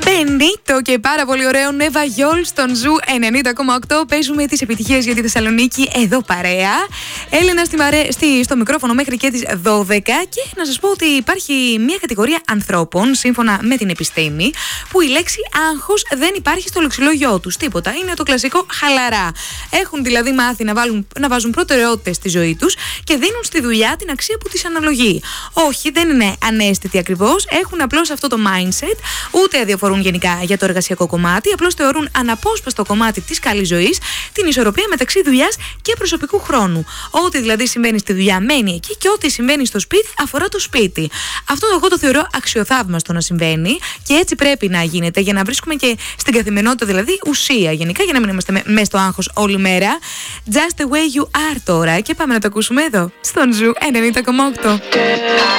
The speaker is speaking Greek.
Μπενίτο και πάρα πολύ ωραίο Νέβα Γιόλ στον Ζου 90,8. Παίζουμε τις επιτυχίες για τη Θεσσαλονίκη εδώ παρέα. Έλληνα στο μικρόφωνο μέχρι και τις 12. Και να σας πω ότι υπάρχει μια κατηγορία ανθρώπων, σύμφωνα με την επιστήμη, που η λέξη άγχος δεν υπάρχει στο λεξιλόγιό τους. Τίποτα. Είναι το κλασικό χαλαρά. Έχουν δηλαδή μάθει να βάζουν προτεραιότητες στη ζωή τους και δίνουν στη δουλειά την αξία που της αναλογεί. Όχι, δεν είναι ανέστητοι ακριβώς. Έχουν απλώς αυτό το mindset, ούτε αδιαφορούν γενικά για το εργασιακό κομμάτι, απλώς θεωρούν αναπόσπαστο κομμάτι της καλής ζωής την ισορροπία μεταξύ δουλειάς και προσωπικού χρόνου. Ό,τι δηλαδή συμβαίνει στη δουλειά μένει εκεί και ό,τι συμβαίνει στο σπίτι αφορά το σπίτι. Αυτό εγώ το θεωρώ αξιοθαύμαστο να συμβαίνει και έτσι πρέπει να γίνεται για να βρίσκουμε και στην καθημερινότητα δηλαδή ουσία γενικά, για να μην είμαστε μέσα στο άγχος όλη μέρα. Just the way you are τώρα, και πάμε να το ακούσουμε εδώ στον Ζου 90,8.